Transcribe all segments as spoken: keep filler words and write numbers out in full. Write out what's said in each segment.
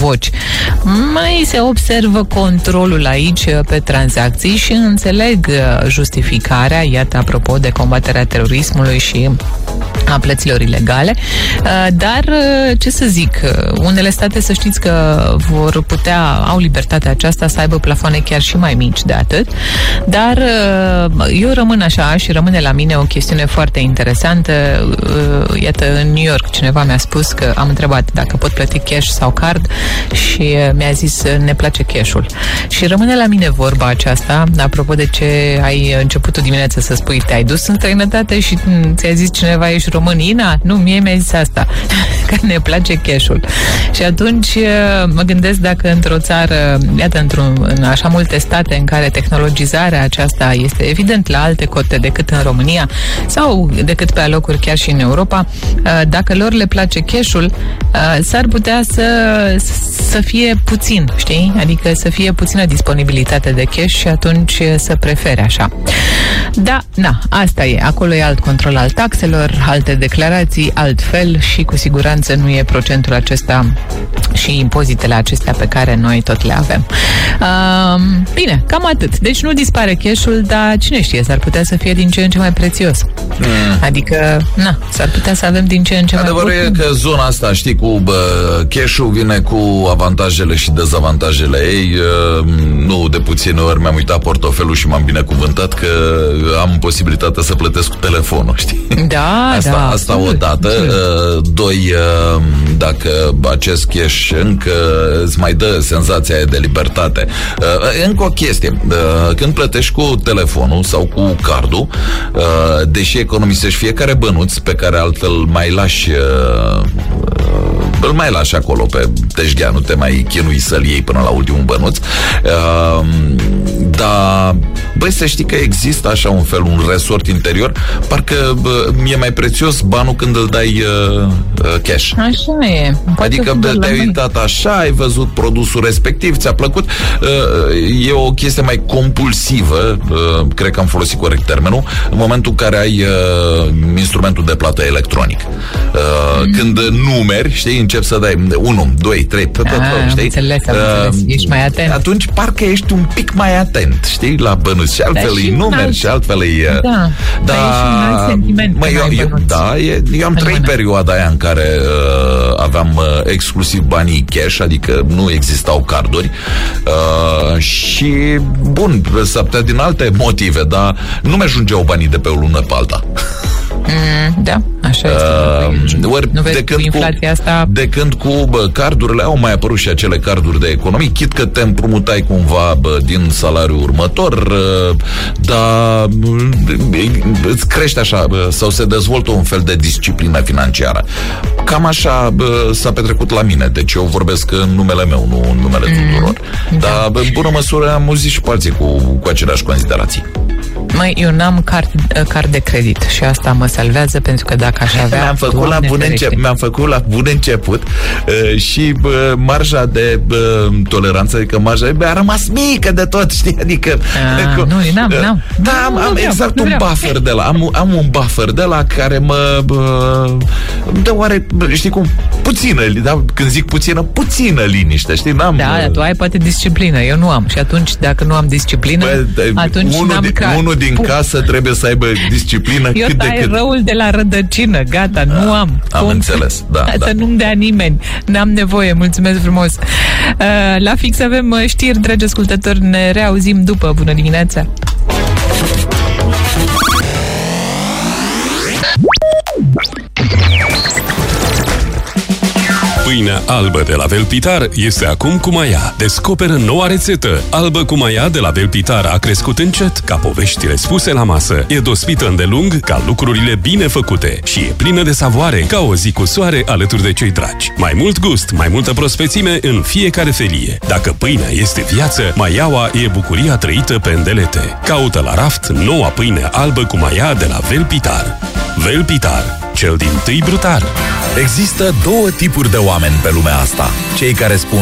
voci. Mai se observă controlul aici pe tranzacții și înțeleg justificarea, iată, apropo de combaterea terorismului și a plăților ilegale, dar ce să zic, unele state, să știți că vor putea, au libertatea aceasta să aibă plafoane chiar și mai mici de atât, dar eu rămân așa și rămâne la mine o chestiune foarte interesantă. Iată, în New York cineva mi-a spus că am întrebat dacă pot plăti cash sau card și mi-a zis ne place cash-ul. Și rămâne la mine vorba aceasta, apropo de ce ai început dimineața să spui, te-ai dus în străinătate și ți-a zis cineva ești român, Ina? Nu, mie mi-a zis asta, că ne place cash-ul. Și atunci mă gândesc dacă într-o țară, iată, într-un, în așa multe state în care tehnologizarea aceasta este evident la alte cote decât în România sau decât pe alocuri chiar și în Europa, dacă lor le place cash-ul, s-ar putea să, să fie puțin, știi? Adică să fie puțină disponibilitate de cash și atunci să prefere așa. Da, na, asta e. Acolo e alt control al taxelor, alte declarații, altfel și cu siguranță nu e procentul acesta și impozitele acestea pe care noi tot le avem. Uh, bine, cam atât. Deci nu dispare cash-ul, dar cine știe, s-ar putea să fie din ce în ce mai prețios. Mm. Adică, na, s-ar putea să avem din ce în ce mai... Adevărul e că zona asta, știi, cu bă, cash-ul vine cu avantajele și dezavantajele ei. Nu de puține ori mi-am uitat portofelul și m-am binecuvântat că am posibilitatea să plătesc cu telefonul, știi? Da, asta, da. Asta odată. Doi, dacă acest cash încă îți mai dă senzația de libertate. Încă o chestie. Când plătești cu telefonul sau cu cardul, deși economisești fiecare bănuț pe care altfel mai lași îl mai lași acolo pe teșghea, nu te mai chinui să-l iei până la ultimul bănuț. Uh, dar, băi, să știi că există așa un fel, un resort interior, parcă bă, e mai prețios banul când îl dai uh, uh, cash. Așa e. Poate adică te-ai uitat așa, ai văzut produsul respectiv, ți-a plăcut. Uh, e o chestie mai compulsivă, uh, cred că am folosit corect termenul, în momentul în care ai uh, instrumentul de plată electronic. Uh, mm. Când numeri, știi, încep să dai unu, doi, trei, știi? Înțeles, am înțeles. Ești mai atent. Atunci parcă ești un pic mai atent, știi, la bănuți. Și altfel îi numeri alt... și altfel îi... Da, da, și un alt sentiment. Mă, eu, eu, da, e, eu am trăit perioada aia în care uh, aveam uh, exclusiv banii cash, adică nu existau carduri uh, și, bun, s-ar putea din alte motive, dar nu mi-ajungeau banii de pe o lună pe alta. Mm, da, așa este. Uh, ori nu vezi, de când cu inflația cu, asta... De când cu bă, cardurile au mai apărut și acele carduri de economie, chit că te împrumutai cumva bă, din salariul următor, uh, dar îți crește așa bă, sau se dezvoltă un fel de disciplină financiară. Cam așa bă, s-a petrecut la mine, deci eu vorbesc în numele meu, nu în numele mm, tuturor. Da. Dar în bună măsură am auzit și pe alții cu, cu aceleași considerații. Măi, eu n-am card, card de credit și asta mă salvează, pentru că dacă aș avea... Mi-am făcut, la bun, încep, mi-am făcut la bun început uh, și uh, marja de uh, toleranță, adică marja a rămas mică de tot, știi? Adică... A, cu, nu, n-am, uh, n-am. Da, am, nu, am nu exact vreau, un buffer de la... Am, am un buffer de la care mă... Uh, dă oare, știi cum? Puțină, da? Când zic puțină, puțină liniște, știi? N-am, da, uh, tu ai poate disciplină, eu nu am. Și atunci, dacă nu am disciplină, bă, atunci unul n-am din, card. Unul din casă trebuie să aibă disciplină eu cât de tai cât. răul de la rădăcină, gata, da, nu am. Am Cum? înțeles, da, Să da. nu-mi dea nimeni. N-am nevoie, mulțumesc frumos. La fix avem știri, dragi ascultători, ne reauzim după. Bună dimineața! Pâinea albă de la Velpitar este acum cu maia. Descoperă noua rețetă. Albă cu maia de la Velpitar a crescut încet, ca poveștile spuse la masă. E dospită îndelung, ca lucrurile bine făcute. Și e plină de savoare, ca o zi cu soare alături de cei dragi. Mai mult gust, mai multă prospețime în fiecare felie. Dacă pâinea este viață, maiaua e bucuria trăită pe îndelete. Caută la raft noua pâine albă cu maia de la Velpitar. Velpitar, cel din tâi brutar. Există două tipuri de oameni pe lumea asta. Cei care spun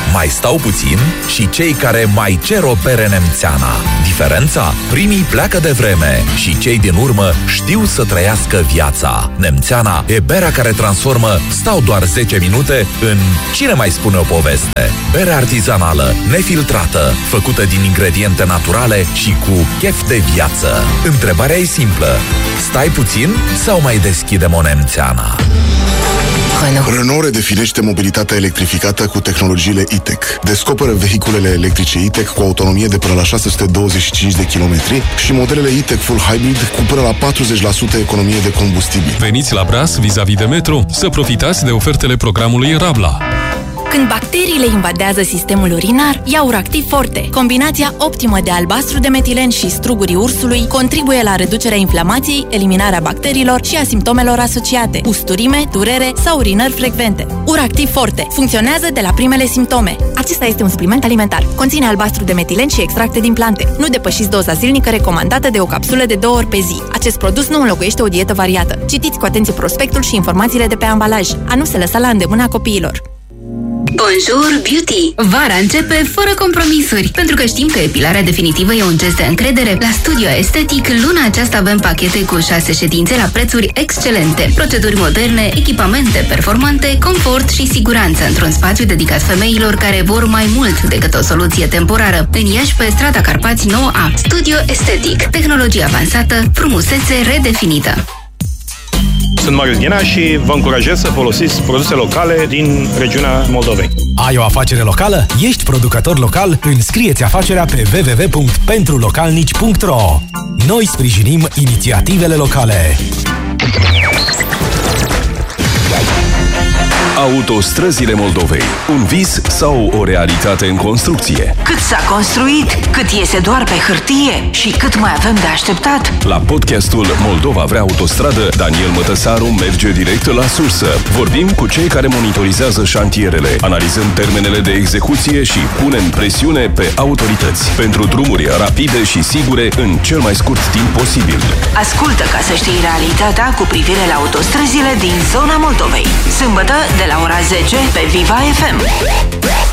mai stau puțin și cei care mai cer o bere nemțeana. Diferența? Primii pleacă de vreme și cei din urmă știu să trăiască viața. Nemțeana e berea care transformă stau doar zece minute în cine mai spune o poveste. Bere artizanală, nefiltrată, făcută din ingrediente naturale și cu chef de viață. Întrebarea e simplă. Stai puțin sau mai deschidem o nemțeana? Renault. Renault redefinește mobilitatea electrificată cu tehnologiile E-Tech. Descoperă vehiculele electrice E-Tech cu autonomie de până la șase sute douăzeci și cinci de kilometri și modelele E-Tech Full Hybrid cu până la patruzeci la sută economie de combustibil. Veniți la Bras, vis-a-vis de metro, să profitați de ofertele programului Rabla. Când bacteriile invadează sistemul urinar, ia Uractiv Forte. Combinația optimă de albastru de metilen și strugurii ursului contribuie la reducerea inflamației, eliminarea bacteriilor și a simptomelor asociate, usturime, durere sau urinări frecvente. Uractiv Forte funcționează de la primele simptome. Acesta este un supliment alimentar. Conține albastru de metilen și extracte din plante. Nu depășiți doza zilnică recomandată de o capsulă de două ori pe zi. Acest produs nu înlocuiește o dietă variată. Citiți cu atenție prospectul și informațiile de pe ambalaj. A nu se lăsa la îndemâna copiilor. Bonjour Beauty! Vara începe fără compromisuri, pentru că știm că epilarea definitivă e un gest de încredere. La Studio Estetic, luna aceasta avem pachete cu șase ședințe la prețuri excelente, proceduri moderne, echipamente performante, confort și siguranță într-un spațiu dedicat femeilor care vor mai mult decât o soluție temporară. În Iași, pe strada Carpați nouă A. Studio Estetic. Tehnologie avansată, frumusețe redefinită. Sunt Marius Ghena și vă încurajez să folosiți produse locale din regiunea Moldovei. Ai o afacere locală? Ești producător local? Înscrieți afacerea pe w w w punct pentru localnici punct r o. Noi sprijinim inițiativele locale. Autostrăzile Moldovei. Un vis sau o realitate în construcție? Cât s-a construit, cât iese doar pe hârtie și cât mai avem de așteptat? La podcastul Moldova vrea autostradă, Daniel Mătăsaru merge direct la sursă. Vorbim cu cei care monitorizează șantierele, analizând termenele de execuție și punem presiune pe autorități pentru drumuri rapide și sigure în cel mai scurt timp posibil. Ascultă ca să știi realitatea cu privire la autostrăzile din zona Moldovei. Sâmbătă de la ora zece pe Viva F M.